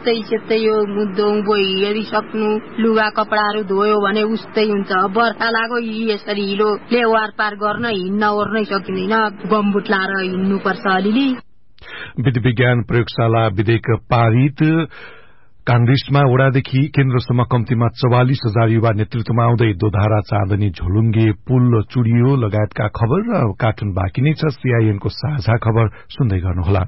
सेतै यो मुद्दोङ बोइ यदि सक्नु लुगा कपडाहरू धोयो भने उस्तै हुन्छ। बर्खा लाग्यो यसरी हिलोले वारपार गर्न हिँड्न ओर्नै सकिँदैन, गम्बुट लाएर हिँड्नुपर्छ अलिअलि। विधि विज्ञान प्रयोगशाला विधेयक पारित। कांग्रेसमा वडादेखि केन्द्रसम्म कम्तीमा 44,000 युवा नेतृत्वमा आउँदै दोधारा चाँदनी झोलुङ्गे पुल चुडियो लगायतका खबर र कार्टुन बाँकी नै छ। सीआईएनको साझा खबर सुन्दै गर्नुहोला।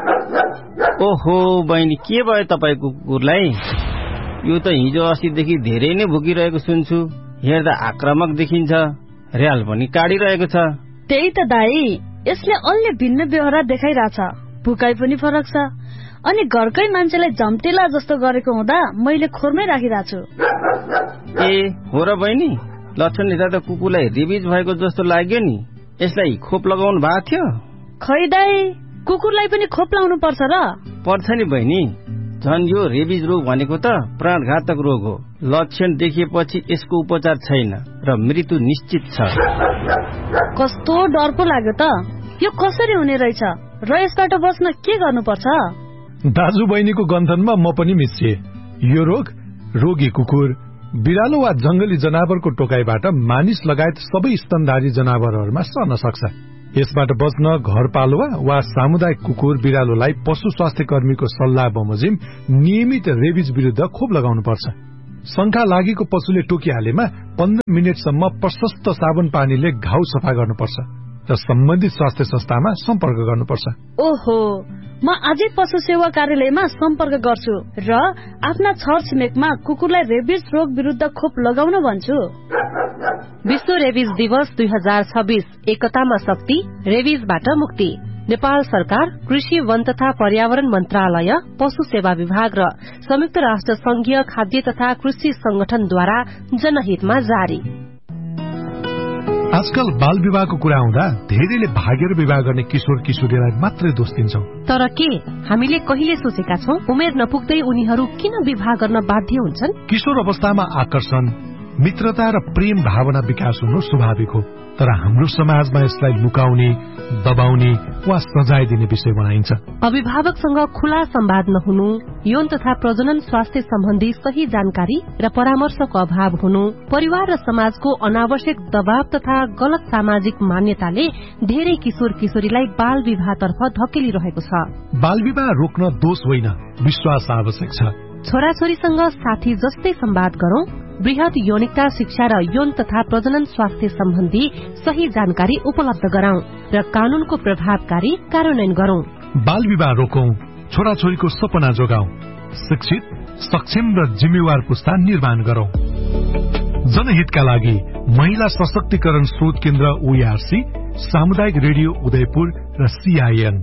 ओहो बहिनी, के भयो तपाईको कुकुरलाई? यो त हिजो अस्तिदेखि धेरै नै भुकिरहेको सुन्छु। हेर्दा आक्रामक देखिन्छ, र्याल पनि काडिरहेको छ। त्यही त दाई, यसले अलि भिन्न व्यवहार देखाइरहेछ, भुकाइ पनि फरक छ। अनि घरकै मान्छेलाई झम्टेला जस्तो गरेको हुँदा मैले खोरमै राखिरहेको छु। ए हो र बहिनी, लक्षण हेर्दा त कुकुरलाई रेबिज भएको जस्तो लाग्यो नि। यसलाई खोप लगाउनु भएको थियो? खै दाई, कुकुरलाई पनि खोप लाउनु पर्छ र? पर्छ नि बहिनी, झन् यो रेबिज रोग भनेको त प्राणघातक रोग हो। लक्षण देखिएपछि यसको उपचार छैन र मृत्यु निश्चित छ। कस्तो डर पो लाग्यो त, यो कसरी हुने रहेछ र यसबाट बच्न के गर्नुपर्छ? दाजु बहिनीको गन्थनमा म पनि मिसिए। यो रोगी कुकुर, बिरालो वा जंगली जनावरको टोकाइबाट मानिस लगायत सबै स्तनधारी जनावरहरूमा सर्न सक्छ। यसबाट बच्न घरपालुवा वा सामुदायिक कुकुर बिरालोलाई पशु स्वास्थ्य कर्मीको सल्लाह बमोजिम नियमित रेबिज विरुद्ध खोप लगाउनुपर्छ। शंका लागेको पशुले टोकिहालेमा 15 मिनेटसम्म प्रशस्त साबुन पानीले घाउ सफा गर्नुपर्छ र सम्बन्धित स्वास्थ्य संस्थामा सम्पर्क गर्नुपर्छ। ओहो, म आजै पशु सेवा कार्यालयमा सम्पर्क गर्छु र आफ्ना छरछिमेकमा कुकुरलाई रेबिज रोग विरुद्ध खोप लगाउन भन्छु। विश्व रेबिज दिवस 2026, एकतामा शक्ति, रेबिजबाट मुक्ति। नेपाल सरकार, कृषि, वन तथा पर्यावरण मन्त्रालय, पशु सेवा विभाग र संयुक्त राष्ट्र संघीय खाद्य तथा कृषि संगठनद्वारा जनहितमा जारी। आजकल बाल विवाहको कुरा आउँदा धेरैले भागेर विवाह गर्ने किशोर किशोरीलाई मात्रै दोष दिन्छौं। तर के हामीले कहिले सोचेका छौं उमेर नपुग्दै उनीहरू किन विवाह गर्न बाध्य हुन्छन्? किशोर अवस्थामा आकर्षण, मित्रता र प्रेम भावना विकास हुनु स्वाभाविक हो, तर हाम्रो समाजमा यसलाई लुकाउने, दबाउने वा सजाय दिने विषय बनाइन्छ। अभिभावकसँग खुला संवाद नहुनु, यौन तथा प्रजनन स्वास्थ्य सम्बन्धी सही जानकारी र परामर्शको अभाव हुनु, परिवार र समाजको अनावश्यक दबाव तथा गलत सामाजिक मान्यताले धेरै किशोर किशोरीलाई बाल विवाहतर्फ धकेलिरहेको छ। बाल विवाह रोक्न दोष होइन, विश्वास आवश्यक छ। छोराछोरीसँग साथी जस्तै संवाद गरौं, वृहत यौनिकता शिक्षा र यौन तथा प्रजनन स्वास्थ्य सम्बन्धी सही जानकारी उपलब्ध गराउँ र कानूनको प्रभावकारी कार्यान्वयन गरौं। बाल विवाह रोकौं, छोराछोरीको सपना जोगाउँ, शिक्षित, सक्षम र जिम्मेवार पुस्ता निर्माण गरौं। जनहितका लागि महिला सशक्तिकरण शोध केन्द्र ओआरसी, सामुदायिक रेडियो उदयपुर र सीआईएन।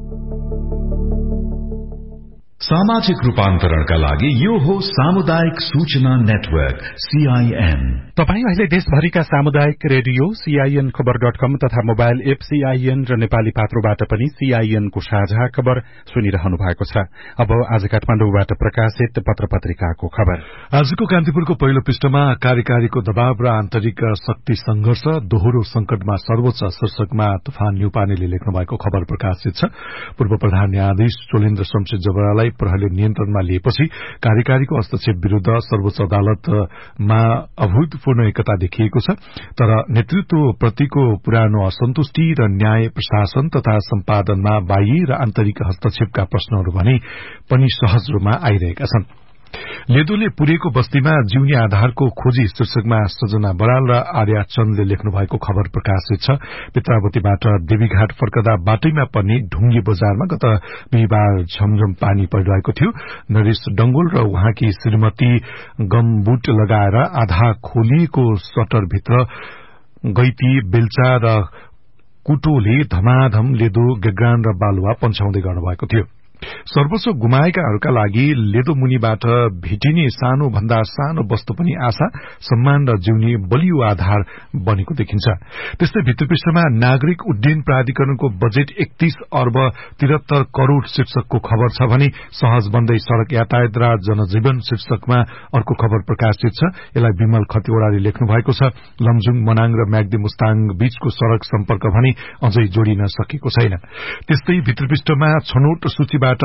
सामाजिक रूपान्तरणका लागि यो हो सामुदायिक सूचना नेटवर्क सीआईएन। तपाईं अहिले देशभरिका सामुदायिक रेडियो सीआईएन खबर.com तथा मोबाइल एप सीआईएन र नेपाली पात्रोबाट पनि सीआईएन को साझा खबर सुनिरहनु भएको छ। अब आज काठमाडौँबाट प्रकाशित पत्र पत्रिकाको खबर। आजको कान्तिपुरको पहिलो पृष्ठमा कार्यकारीको दबाव र आन्तरिक शक्ति संघर्ष, दोहोरो संकटमा सर्वोच्च शीर्षकमा तुफान न्युपानेले लेख्नु भएको खबर प्रकाशित छ। पूर्व प्रधान न्यायाधीश चोलेन्द्र शमशेर जबरालाई प्रहरीले नियन्त्रणमा लिएपछि कार्यकारीको हस्तक्षेप विरूद्ध सर्वोच्च अदालतमा अभूतपूर्ण एकता देखिएको छ। तर नेतृत्वप्रतिको पुरानो असन्तुष्टि र न्याय प्रशासन तथा सम्पादनमा बाह्य र आन्तरिक हस्तक्षेपका प्रश्नहरू भने पनि सहज रूपमा आइरहेका छन्। लेदोले पुरेको बस्तीमा जिउने आधारको खोजी शीर्षकमा सजना बराल र आर्या चन्दले लेख्नु भएको खबर प्रकाशित छ। पित्रावतीबाट देवीघाट फर्कदा बाटैमा पर्ने ढुङ्गे बजारमा गत बिहिबार झमझम पानी परिरहेको थियो। नरेश डंगोल र उहाँकी श्रीमती गमबुट लगाएर आधा खोलिएको सटरभित्र गैती, बेल्चा र कुटोले धमाधम लेदो, गेग्रान र बालुवा पन्छाउँदै गर्नुभएको थियो। सर्वस्व गुमाएकाहरूका लागि लेदो मुनिबाट भेटिने सानो भन्दा सानो वस्तु पनि आशा, सम्मान र जिउने बलियो आधार बनेको देखिन्छ। त्यस्तै भित्रपृष्ठमा नागरिक उड्डयन प्राधिकरणको बजेट 31 अर्ब 73 करोड़ शीर्षकको खबर छ भने सहज बन्दै सड़क यातायात र जनजीवन शीर्षकमा अर्को खबर प्रकाशित छ। यसलाई विमल खतिवड़ाले लेख्नु भएको छ। लमजुङ, मनाङ र म्याग्दी मुस्ताङ बीचको सड़क सम्पर्क भने अझै जोडिन सकेको छैन। त्यस्तै भित्रपृष्ठमा छनौट सूचीबाट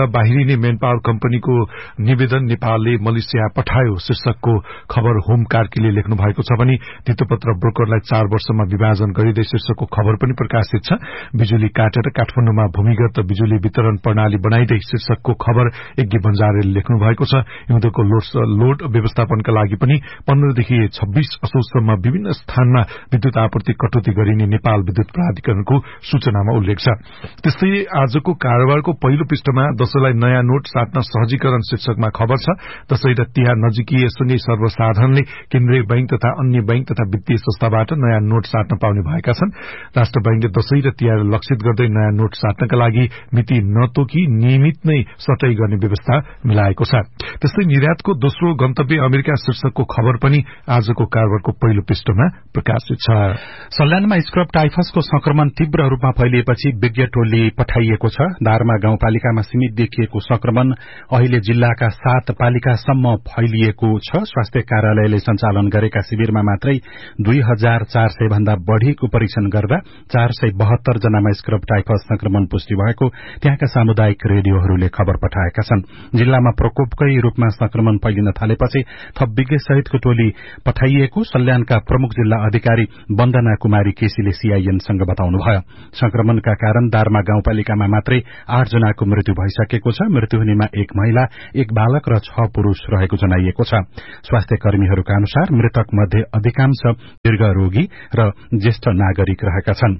बाहिरिने मेन पावर कम्पनीको निवेदन नेपालले मलेसिया पठायो शीर्षकको खबर होम कार्कीले लेख्नु भएको छ भने धितोपत्र ब्रोकरलाई 4 वर्षमा विभाजन गरिँदै शीर्षकको खबर पनि प्रकाशित छ। बिजुली काटेर काठमाडौँमा भूमिगत बिजुली वितरण प्रणाली बनाइदै शीर्षकको खबर यज्ञ बन्जारेले लेख्नु भएको छ। हिउँदोको लोड व्यवस्थापनका लागि पनि 15 देखि 26 असोजसम्म विभिन्न स्थानमा विद्युत आपूर्ति कटौती गरिने नेपाल विद्युत प्राधिकरणको सूचनामा उल्लेख छ। त्यस्तै आजको कारोबारको पहिलो पृष्ठमा दशैंलाई नयाँ नोट साट्न सहजीकरण शीर्षकमा खबर छ। दशैं र तिहार नजिकिएसँगै सर्वसाधारणले केन्द्रीय बैंक तथा अन्य बैंक तथा वित्तीय संस्थाबाट नयाँ नोट साट्न पाउने भएका छन्। राष्ट्र बैंकले दशैं र तिहार लक्षित गर्दै नयाँ नोट साट्नका लागि मिति नतोकी नियमित नै सटै गर्ने व्यवस्था मिलाएको छ। त्यस्तै निर्यातको दोस्रो गन्तव्य अमेरिका शीर्षकको खबर पनि आजको कारोबारको पहिलो पृष्ठमा प्रकाशित छ। सल्यानमा स्क्रब टाइफसको संक्रमण तीव्र रूपमा फैलिएपछि विज्ञ टोली पठाइएको छ। दारमा गाउँपालिकामा सीमित देखिएको संक्रमण अहिले जिल्लाका 7 पालिकासम्म फैलिएको छ। स्वास्थ्य कार्यालयले सञ्चालन गरेका शिविरमा मात्रै 2400 भन्दा बढ़ीको परीक्षण गर्दा 472 जनामा स्क्रब टाइफस संक्रमण पुष्टि भएको त्यहाँका सामुदायिक रेडियोहरूले खबर पठाएका छन्। जिल्लामा प्रकोपकै रूपमा संक्रमण फैलिन थालेपछि थप विज्ञ सहितको टोली पठाइएको सल्यानका प्रमुख जिल्ला अधिकारी वन्दना कुमारी केसीले सीआईएनसँग बताउनुभयो। संक्रमणका कारण दारमा गाउँपालिकामा मात्रै 8 जनाको मृत्यु भइसकेको छ। मृत्यु हुनेमा 1 महिला 1 बालक र 6 पुरूष रहेको जनाइएको छ। स्वास्थ्य कर्मीहरूका अनुसार मृतक मध्ये अधिकांश दीर्घरोगी र ज्येष्ठ नागरिक रहेका छन्।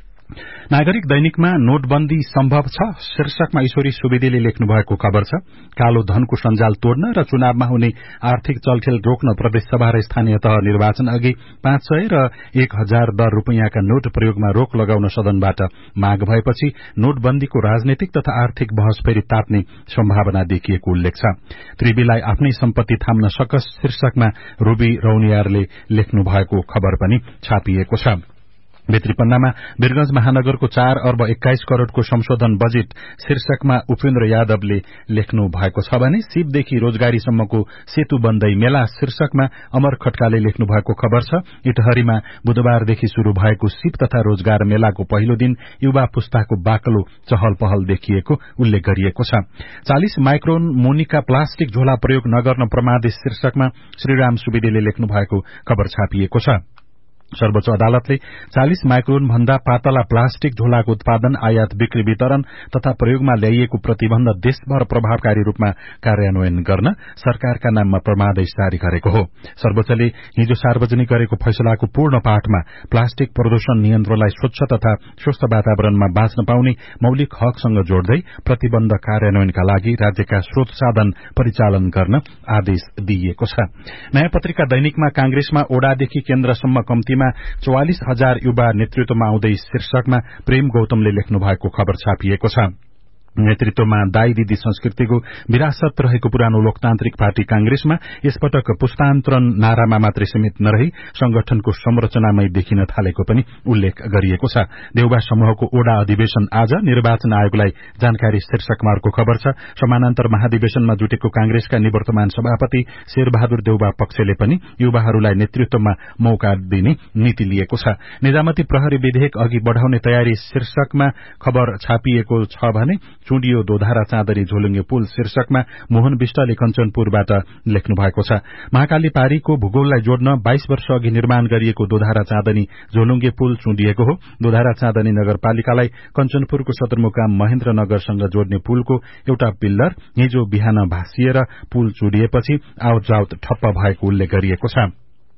नागरिक दैनिकमा नोटबन्दी सम्भव छ शीर्षकमा ईश्वरी सुवेदीले लेख्नु भएको खबर छ। कालो धनको सञ्जाल तोड्न र चुनावमा हुने आर्थिक चलखेल रोक्न प्रदेशसभा र स्थानीय तह निर्वाचन अघि 500 र 1000 दर रूपैयाँका नोट प्रयोगमा रोक लगाउन सदनबाट माग भएपछि नोटबन्दीको राजनैतिक तथा आर्थिक बहस फेरि तात्ने सम्भावना देखिएको उल्लेख छ। त्रिवीलाई आफ्नै सम्पत्ति थाम्न सकस शीर्षकमा रूबी रौनियारले लेख्नु भएको खबर पनि छापिएको छ। भित्री पन्नामा वीरगंज महानगरको 4 अर्ब 21 करोड़को संशोधन बजेट शीर्षकमा उपेन्द्र यादवले लेख्नु भएको छ भने सिपदेखि रोजगारीसम्मको सेतु बन्दै मेला शीर्षकमा अमर खड्काले लेख्नु भएको खबर छ। इटहरीमा बुधबारदेखि शुरू भएको सिप तथा रोजगार मेलाको पहिलो दिन युवा पुस्ताको बाक्लो चहल पहल देखिएको उल्लेख गरिएको छ। 40 माइक्रोन मुनिका प्लास्टिक झोला प्रयोग नगर्न प्रमादेश शीर्षकमा श्रीराम सुवेदीले लेख्नु भएको खबर छापिएको छ। सर्वोच्च अदालतले 40 माइक्रोन भन्दा पातला प्लास्टिक झोलाको उत्पादन आयात बिक्री वितरण तथा प्रयोगमा ल्याइएको प्रतिबन्ध देशभर प्रभावकारी रूपमा कार्यान्वयन गर्न सरकारका नाममा प्रमादेश जारी गरेको हो। सर्वोच्चले हिजो सार्वजनिक गरेको फैसलाको पूर्ण पाठमा प्लास्टिक प्रदूषण नियन्त्रणलाई स्वच्छ तथा स्वस्थ वातावरणमा बाँच्न पाउने मौलिक हकसँग जोड्दै प्रतिबन्ध कार्यान्वयनका लागि राज्यका स्रोत साधन परिचालन गर्न आदेश दिइएको छ। नयाँ पत्रिका दैनिकमा कांग्रेसमा ओडादेखि केन्द्रसम्म कम्ती 44,000 युवा नेतृत्वमा आउँदै शीर्षकमा प्रेम गौतमले लेख्नु भएको खबर छापिएको छ। नेतृत्वमा दाई दिदी संस्कृतिको विरासत रहेको पुरानो लोकतान्त्रिक पार्टी कांग्रेसमा यसपटक पुस्तान्तरण नारामा मात्रै सीमित नरही संगठनको संरचनामै देखिन थालेको पनि उल्लेख गरिएको छ। देउबा समूहको ओडा अधिवेशन आज निर्वाचन आयोगलाई जानकारी शीर्षकमा अर्को खबर छ। समानान्तर महाधिवेशनमा जुटेको कांग्रेसका निवर्तमान सभापति शेरबहादुर देउबा पक्षले पनि युवाहरूलाई नेतृत्वमा मौका दिने नीति लिएको छ। निजामती प्रहरी विधेयक अघि बढ़ाउने तयारी शीर्षकमा खबर छापिएको छ भने चुडियो दोधारा चाँदनी झोलुङ्गे पुल शीर्षकमा मोहन विष्टले कञ्चनपुरबाट लेख्नु भएको छ। महाकाली पारीको भूगोललाई जोड्न 22 वर्ष अघि निर्माण गरिएको दोधारा चाँदनी झोलुङ्गे पुल चुडिएको हो। दोधारा चाँदनी नगरपालिकालाई कञ्चनपुरको सदरमुकाम महेन्द्रनगरसँग जोड्ने पुलको एउटा पिल्लर हिजो बिहान भाँसिएर पुल चुडिएपछि आवतजावत ठप्प भएको उल्लेख गरिएको छ।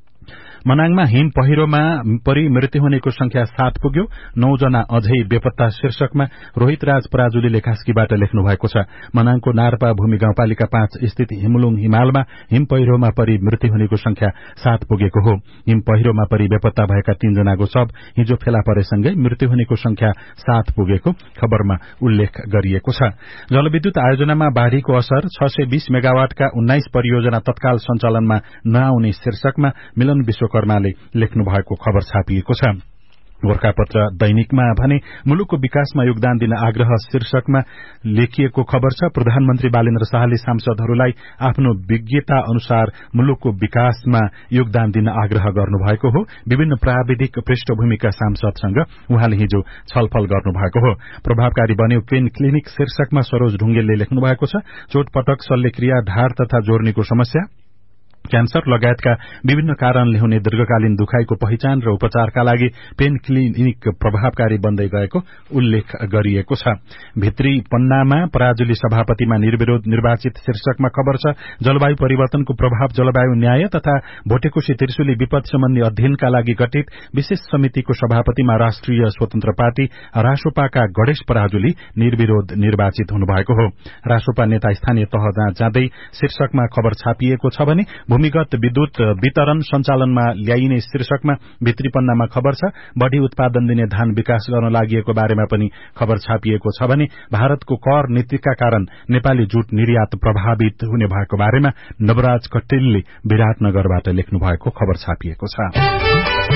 मनाङमा हिम पहिरोमा परि मृत्यु हुनेको संख्या 7 पुग्यो। 9 जना अझै बेपत्ता शीर्षकमा रोहित राज पराजुलीले कास्कीबाट लेख्नु भएको छ। मनाङको नारपा भूमि गाउँपालिका 5 स्थित हिमुलुङ हिमालमा हिम पहिरोमा परि मृत्यु हुनेको संख्या 7 पुगेको हो। हिम पहिरोमा परि बेपत्ता भएका 3 जनाको शव हिजो फेला परेसँगै मृत्यु हुनेको संख्या 7 पुगेको खबरमा उल्लेख गरिएको छ। जलविद्युत आयोजनामा बाढ़ीको असर 620 मेगावाटका 19 परियोजना तत्काल सञ्चालनमा नआउने शीर्षकमा मिलन विश्वकर्माले लेख्नु भएको खबर छापिएको छ। गोरखापत्र दैनिकमा भने मुलुकको विकासमा योगदान दिन आग्रह शीर्षकमा लेखिएको खबर छ। प्रधानमन्त्री बालेन्द्र शाहले सांसदहरूलाई आफ्नो विज्ञता अनुसार मुलुकको विकासमा योगदान दिन आग्रह गर्नुभएको हो। विभिन्न प्राविधिक पृष्ठभूमिका सांसदसँग उहाँले हिजो छलफल गर्नुभएको हो। प्रभावकारी बन्यो पेन क्लिनिक शीर्षकमा सरोज ढुङ्गेलले लेख्नु भएको छ। चोटपटक शल्यक्रिया ढाड तथा जोर्नीको समस्या क्यान्सर लगायतका विभिन्न कारणले हुने दीर्घकालीन दुखाइको पहिचान र उपचारका लागि पेन क्लिनिक प्रभावकारी बन्दै गएको उल्लेख गरिएको छ। भित्री पन्नामा पराजुली सभापतिमा निर्विरोध निर्वाचित शीर्षकमा खबर छ। जलवायु परिवर्तनको प्रभाव जलवायु न्याय तथा भोटेकोशी त्रिशुली विपद सम्बन्धी अध्ययनका लागि गठित विशेष समितिको सभापतिमा राष्ट्रिय स्वतन्त्र पार्टी रासोपाका गणेश पराजुली निर्विरोध निर्वाचित हुनुभएको हो। रासोपा नेता स्थानीय तह जाँदै शीर्षकमा खबर छापिएको छ भने भूमिगत विद्युत वितरण सञ्चालनमा ल्याइने शीर्षकमा भित्री पन्नामा खबर छ। बढ़ी उत्पादन दिने धान विकास गर्न लागिएको बारेमा पनि खबर छापिएको छ भने भारतको कर नीतिका कारण नेपाली जुट निर्यात प्रभावित हुने भएको बारेमा नवराज कटेलले विराटनगरबाट लेख्नु भएको खबर छापिएको छ।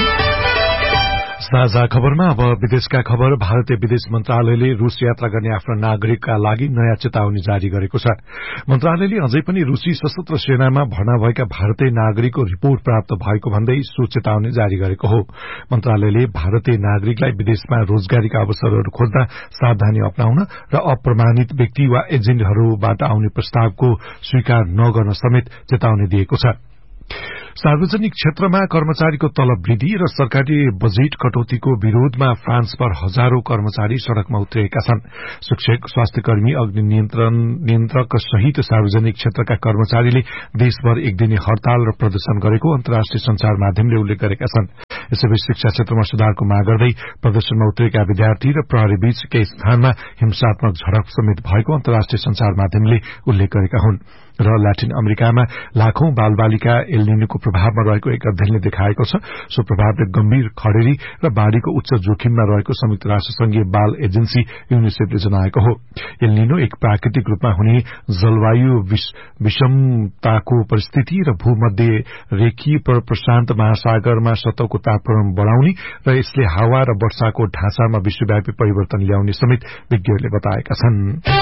साझा खबरमा अब विदेशका खबर। भारतीय विदेश मन्त्रालयले रूस यात्रा गर्ने आफ्ना नागरिकका लागि नयाँ चेतावनी जारी गरेको छ। मन्त्रालयले अझै पनि रूसी सशस्त्र सेनामा भर्ना भएका भारतीय नागरिकको रिपोर्ट प्राप्त भएको भन्दै सो चेतावनी जारी गरेको हो। मन्त्रालयले भारतीय नागरिकलाई विदेशमा रोजगारीका अवसरहरू खोज्दा सावधानी अपनाउन र अप्रमाणित व्यक्ति वा एजेन्टहरूबाट आउने प्रस्तावको स्वीकार नगर्न समेत चेतावनी दिएको छ। सार्वजनिक क्षेत्रमा कर्मचारीको तलब वृद्धि र सरकारी बजेट कटौतीको विरोधमा फ्रान्सभर हजारौं कर्मचारी सड़कमा उत्रिएका छन्। शिक्षक, स्वास्थ्य कर्मी, अग्नि नियन्त्रक सहित सार्वजनिक क्षेत्रका कर्मचारीले देशभर एक दिने हड़ताल र प्रदर्शन गरेको अन्तर्राष्ट्रिय संचार माध्यमले उल्लेख गरेका छन्। यसैबीच शिक्षा क्षेत्रमा सुधारको माग गर्दै प्रदर्शनमा उत्रिएका विद्यार्थी र प्रहरी बीच केही स्थानमा हिंसात्मक झडप समेत भएको अन्तर्राष्ट्रिय संचार माध्यमले उल्लेख गरेका हुन्। र ल्याटिन अमेरिकामा लाखौं बालबालिका एलनिनोको प्रभावमा रहेको एक अध्ययनले देखाएको छ। सो प्रभावले गम्भीर खडेरी र बाढ़ीको उच्च जोखिममा रहेको संयुक्त राष्ट्रसंघीय बाल एजेन्सी यूनिसेफले जनाएको हो। एलनिनो एक प्राकृतिक रूपमा हुने जलवायु विषमताको परिस्थिति र भूमध्य रेखीय प्रशान्त महासागरमा सतहको तापक्रम बढ़ाउने र यसले हावा र वर्षाको ढाँचामा विश्वव्यापी परिवर्तन ल्याउने समेत विज्ञहरूले बताएका छन्।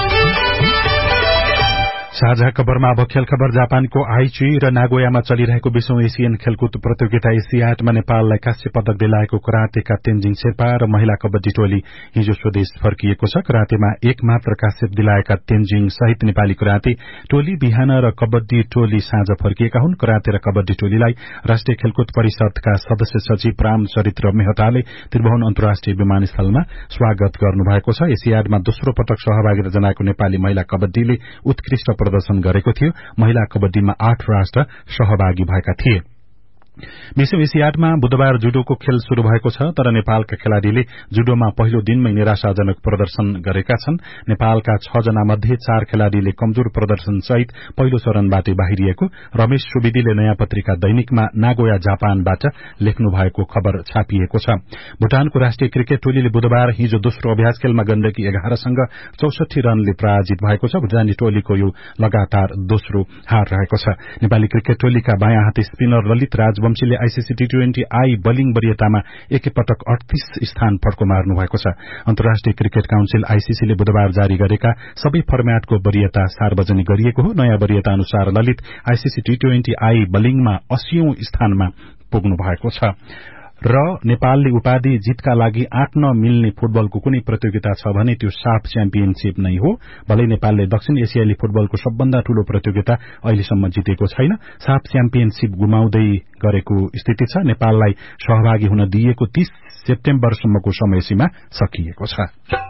साझा खबरमा अब खेल खबर। जापानको आइची र नागोयामा चलिरहेको 20औं एसियन खेलकुद प्रतियोगिता एसियाडमा नेपाललाई कांस्य पदक दिलाएको करातेका तेन्जिङ शेर्पा र महिला कबड्डी टोली हिजो स्वदेश फर्किएको छ। करातेमा एक मात्र कांस्य दिलाएका तेन्जिङ सहित नेपाली कराते टोली बिहान र कबड्डी टोली साँझ फर्किएका हुन्। कराते र कबड्डी टोलीलाई राष्ट्रिय खेलकुद परिषदका सदस्य सचिव राम चरित्र मेहताले त्रिभुवन अन्तर्राष्ट्रिय विमानस्थलमा स्वागत गर्नुभएको छ। एसियाडमा दोस्रो पटक सहभागिता जनाएको नेपाली महिला कबड्डीले उत्कृष्ट प्रदर्शन गरेको थियो। महिला कबड्डीमा 8 राष्ट्र सहभागी भएका थिए। 20औं एसियाडमा बुधबार जुडोको खेल शुरू भएको छ, तर नेपालका खेलाड़ीले जुडोमा पहिलो दिनमै निराशाजनक प्रदर्शन गरेका छन्। नेपालका 6 जना मध्ये 4 खेलाड़ीले कमजोर प्रदर्शन सहित पहिलो चरणबाटै बाहिरिएको रमेश सुवेदीले नयाँ पत्रिका दैनिकमा नागोया जापानबाट लेख्नु भएको खबर छापिएको छ। भूटानको राष्ट्रिय क्रिकेट टोलीले बुधबार हिजो दोस्रो अभ्यास खेलमा गण्डकी 11 सँग 64 रनले पराजित भएको छ। भूटानी टोलीको यो लगातार दोस्रो हार रहेको छ। नेपाली क्रिकेट टोलीका बायाँ हाते स्पिनर ललित वंशीले आईसीसी T20I बलिङ वरियतामा एकैपटक 38 स्थान फड्को मार्नु भएको छ। अन्तर्राष्ट्रिय क्रिकेट काउन्सिल आईसीसीले बुधबार जारी गरेका सबै फर्म्याटको वरियता सार्वजनिक गरिएको हो। नयाँ वरियता अनुसार ललित आईसीसी T20I बलिङमा 80औं स्थानमा पुग्नु भएको छ। र नेपालले उपाधि जितका लागि आँट्न मिल्ने फुटबलको कुनै प्रतियोगिता छ भने त्यो साफ च्याम्पियनशिप नै हो। भलै नेपालले दक्षिण एसियाली फुटबलको सबभन्दा ठूलो प्रतियोगिता अहिलेसम्म जितेको छैन। साफ च्याम्पियनशिप गुमाउँदै गरेको स्थिति छ। नेपाललाई सहभागी हुन दिइएको 30 सेप्टेम्बरसम्मको समय सीमा सकिएको छ।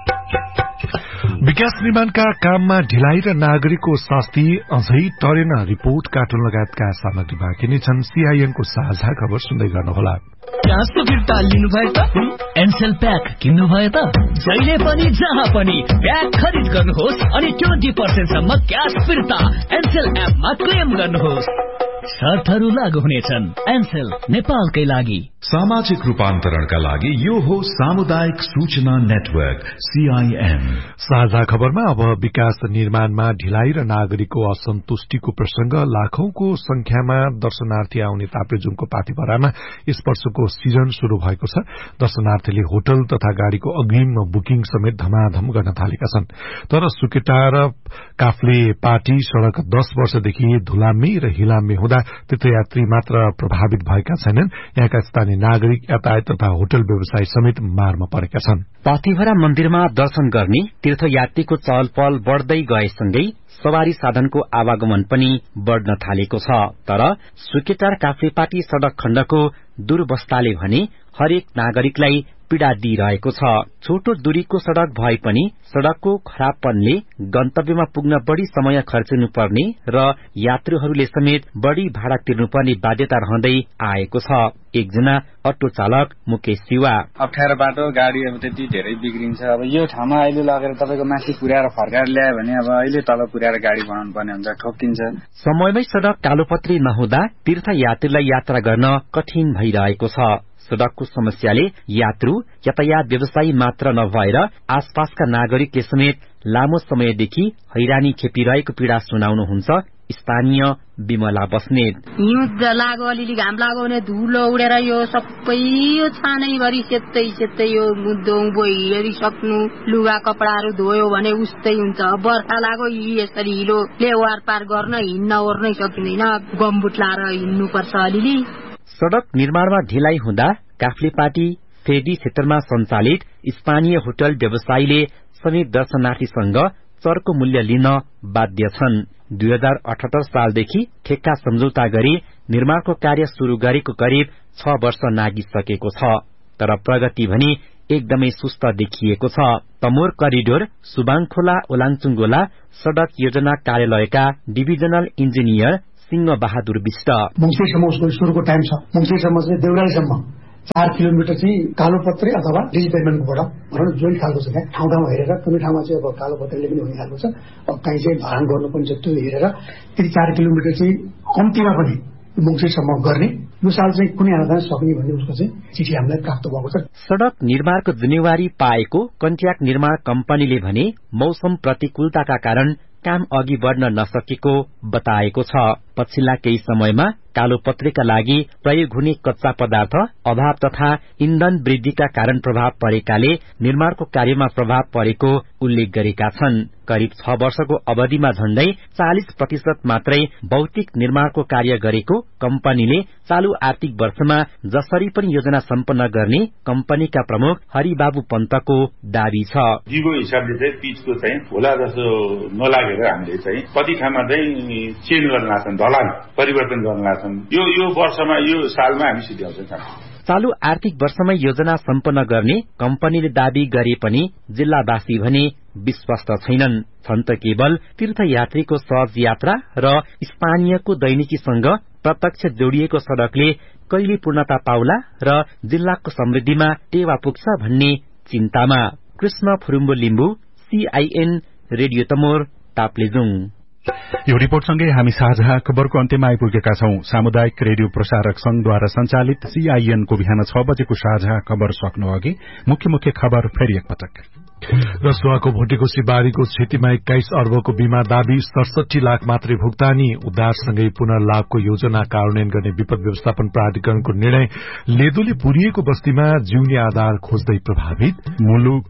विकास निर्माणका काममा ढिलाइ र नागरिकको शास्ति अझै टरेन। रिपोर्ट, कार्टुन लगायतका सामग्री बाँकी नै छन्। सीआईएनको साझा खबर सुन्दै गर्नुहोला। क्यासको फिर्ता लिनुभयो त एनसेल प्याक किन्नुभयो त जहिले पनि जहाँ पनि प्याक खरिद गर्नुहोस् अनि 20% सम्म क्यास फिर्ता एनसेल एपमा क्लेम गर्नुहोस्। शर्तहरू लागू हुनेछन्। एनसेल नेपालकै लागि। सामाजिक रूपान्तरणका लागि यो हो सामुदायिक सूचना नेटवर्क CIN। साझा खबरमा अब विकास निर्माणमा ढिलाइ र नागरिकको असन्तुष्टिको प्रसंग। लाखौंको संख्यामा दर्शनार्थी आउने ताप्लेजुङको पाथिभरामा यस वर्षको सिजन शुरू भएको छ। दर्शनार्थीले होटल तथा गाड़ीको अग्रिम बुकिङ समेत धमाधम गर्न थालेका छन्। तर सुकेटा र काफ्ले पाटी सड़क 10 वर्षदेखि धुलाम्मी र हिलाम्मी हुँदा तीर्थयात्री मात्र प्रभावित भएका छैनन्। यहाँका स्थानीय नागरिक, यातायात तथा होटल व्यवसाय समेत मारमा परेका छन्। पाथिभरा मन्दिरमा दर्शन गर्ने तीर्थयात्रीको चहलपहल बढ़दै गएसँगै सवारी साधनको आवागमन पनि बढ़न थालेको छ। तर सुकेटार काफ्लेपाटी सड़क खण्डको दुर्वस्थाले भने हरेक नागरिकलाई पीड़ा दिइरहेको छ। छोटो दूरीको सड़क भए पनि सड़कको खराबपनले गन्तव्यमा पुग्न बढ़ी समय खर्चिनु पर्ने र यात्रीहरूले समेत बढ़ी भाडा तिर्नुपर्ने बाध्यता रहँदै आएको छ। एकजना अटो चालक मुकेश शिवा, अप्ठ्यारो बाटो, गाडी अब त्यति धेरै बिग्रिन्छ। अब यो ठाउँमा अहिले लगेर तपाईको माथि पुर्याएर फर्काएर ल्यायो भने अब अहिले तल पुर्याएर गाडी बनाउनु पर्ने हुन्छ, ठोक्किन्छ। समयमै सड़क कालोपत्री नहुँदा तीर्थयात्रीलाई यात्रा गर्न कठिन भइरहेको छ। सड़कको समस्याले यात्रु, यातायात व्यवसायी मात्र नभएर आसपासका नागरिकले समेत लामो समयदेखि हैरानी खेपिरहेको पीड़ा सुनाउनुहुन्छ स्थानीय विमला बस्नेत। हिउँ लाग्यो, अलिअलि घाम लाग्यो भने धुलो उडेर यो सबै यो छानैभरि सेतै यो मुद्दोङ बोइसक्नु, लुगा कपडाहरू धोयो भने उस्तै हुन्छ। बर्खा लाग्यो यसरी हिलोले वारपार गर्न हिँड्न ओर्नै सकिँदैन, गम्बुट लाएर हिँड्नुपर्छ अलिअलि। सड़क निर्माणमा ढिलाइ हुँदा काफ्लेपाटी फेदी क्षेत्रमा सञ्चालित स्थानीय होटल व्यवसायीले समेत दर्शनार्थीसँग चर्को मूल्य लिन बाध्य छन्। 2078 सालदेखि ठेक्का सम्झौता गरी निर्माणको कार्य शुरू गरेको करिब 6 वर्ष नागिसकेको छ। तर प्रगति भने एकदमै सुस्त देखिएको छ। तमोर करिडोर सुबाङखोला ओलाङचुङगोला सड़क योजना कार्यालयका डिभिजनल इन्जिनियर सिंह बहादुर विष्ट, मंगसिरसम्म उसको सुरुको टाइम छ। मंगसिरसम्म चाहिँ देउरालीसम्म 4 किलोमिटर चाहिँ कालोपत्री अथवा डिजिपेमेन्टबाट भनौँ जोइन्ट खालको छ। ठाउँ ठाउँ हेरेर कुनै ठाउँमा चाहिँ अब कालोपत्रीले पनि हुने खालको छ, अब कहीँ चाहिँ भाडान गर्नुपर्ने छ। त्यो हेरेर त्यति 4 किलोमिटर चाहिँ कम्तीमा पनि मंगसिरसम्म गर्ने यो साल चाहिँ कुनै आधारमा सक्ने भन्ने उसको चाहिँ चिठी हामीलाई प्राप्त भएको छ। सड़क निर्माणको जिम्मेवारी पाएको कन्ट्र्याक्ट निर्माण कम्पनीले भने मौसम प्रतिकूलताका कारण काम अघि बढ़न नसकेको बताएको छ। पछिल्ला केही समयमा कालोपत्रीका लागि प्रयोग हुने कच्चा पदार्थ अभाव तथा इन्धन वृद्धिका कारण प्रभाव परेकाले निर्माणको कार्यमा प्रभाव परेको उल्लेख गरेका छन्। करिब 6 वर्षको अवधिमा झण्डै 40% मात्रै भौतिक निर्माणको कार्य गरेको कम्पनीले चालू आर्थिक वर्षमा जसरी पनि योजना सम्पन्न गर्ने कम्पनीका प्रमुख हरिबाबु पन्तको दावी छ। जीवो हिसाबले चाहिँ पिचको चाहिँ होला जस्तो नलागेर हामीले चाहिँ कति ठाउँमा चाहिँ चेन्ज गर्न लाग्छन्, ढलान परिवर्तन गर्न लाग्छन्। यो वर्षमा यो सालमा हामी सिध्याउँछौँ। चालू आर्थिक वर्षमै योजना सम्पन्न गर्ने कम्पनीले दावी गरे पनि जिल्लावासी भने विश्वस्त छैनन्। छन् त केवल तीर्थयात्रीको सहज यात्रा र स्थानीयको दैनिकीसँग प्रत्यक्ष जोडिएको सड़कले कहिले पूर्णता पाउला र जिल्लाको समृद्धिमा टेवा पुग्छ भन्ने चिन्तामा। Krishna Phurumbo Limbu, CIN radio Tamor, Taplejung. यो रिपोर्टसँगै हामी साझा खबरको अन्त्यमा आइपुगेका छौं। सामुदायिक रेडियो प्रसारक संघद्वारा संचालित CIN को बिहान 6 बजेको साझा खबर सक्नु अघि मुख्य खबर फेरि एकपटक। रसुवाको भोटेकोशी बारीको क्षतिमा 21 अर्बको बीमा दावी, 67 लाख मात्रै भुक्तानी। उद्धारसँगै पुनर्लाभको योजना कार्यान्वयन गर्ने विपद व्यवस्थापन प्राधिकरणको निर्णय। लेदोले पुरिएको बस्तीमा जिउने आधार खोज्दै प्रभावित। मुलुक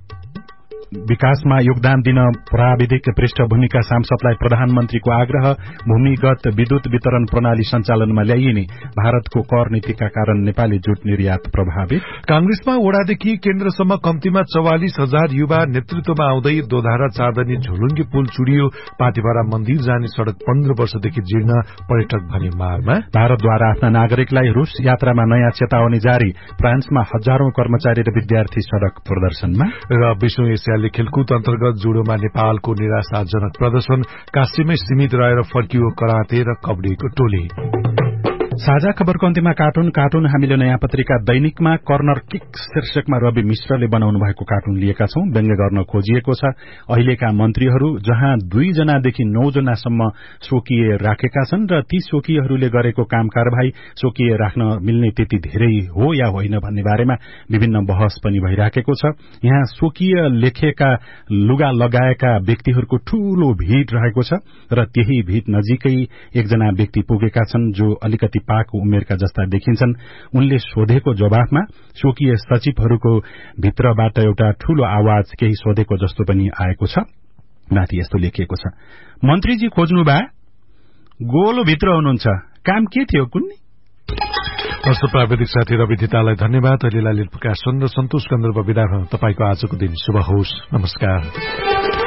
विकासमा योगदान दिन प्राविधिक पृष्ठभूमिका सांसदलाई प्रधानमन्त्रीको आग्रह। भूमिगत विद्युत वितरण प्रणाली सञ्चालनमा ल्याइने भारतको कर नीतिका कारण नेपाली जुट निर्यात प्रभावित। कांग्रेसमा वडादेखि केन्द्रसम्म कम्तीमा 44,000 युवा नेतृत्वमा आउँदै दोधारा चाँदनी झोलुङ्गे पुल चुडियो। पाथिभरा मन्दिर जाने सड़क 15 वर्षदेखि जीर्ण, पर्यटक भने मारमा। भारतद्वारा आफ्ना नागरिकलाई रूस यात्रामा नयाँ चेतावनी जारी। फ्रान्समा हजारौं कर्मचारी र विद्यार्थी सड़क प्रदर्शनमा। र विश्व एसियाली खेलकुद अन्तर्गत जुडोमा नेपालको निराशाजनक प्रदर्शन। काशीमै सीमित रहेर फर्कियो कराते र कबड्डीको टोली। साझा खबरको अन्त्यमा कार्टुन हामीले नयाँ पत्रिका दैनिकमा कर्नर किक शीर्षकमा रवि मिश्रले बनाउनु भएको कार्टुन लिएका छौं। व्यङ्ग्य गर्न खोजिएको छ अहिलेका मन्त्रीहरू जहाँ 2 जनादेखि 9 जनासम्म स्वकीय राखेका छन् र ती स्वकीयहरूले गरेको काम कारबाही स्वकीय राख्न मिल्ने त्यति धेरै हो या होइन भन्ने बारेमा विभिन्न बहस पनि भइराखेको छ। यहाँ स्वकीय लेखेका लुगा लगाएका व्यक्तिहरूको ठूलो भीड़ रहेको छ र त्यही भीड़ नजिकै एकजना व्यक्ति पुगेका छन् जो अलिकति पाको उमेरका जस्ता देखिन्छन्। उनले सोधेको जवाफमा स्वकीय सचिवहरूको भित्रबाट एउटा ठूलो आवाज केही सोधेको जस्तो पनि आएको छ। माथि यस्तो लेखिएको छ, मन्त्रीजी खोज्नुभा, गोलो भित्र हुनुहुन्छ, काम के थियो कुन्नी? प्राविधिक साथी रवि धितालाई धन्यवाद। अहिले ललित प्रकाशन र सन्तोष गन्धर्व विदा भएँ। तपाईको आजको दिन शुभ होस्। नमस्कार।